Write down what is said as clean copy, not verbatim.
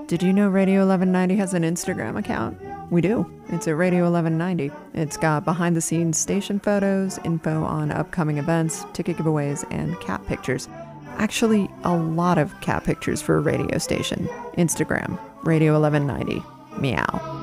Did you know Radio 1190 has an Instagram account? We do. It's at Radio 1190. It's got behind the scenes station photos, info on upcoming events, ticket giveaways, and cat pictures. Actually, a lot of cat pictures for a radio station. Instagram, Radio 1190. Meow.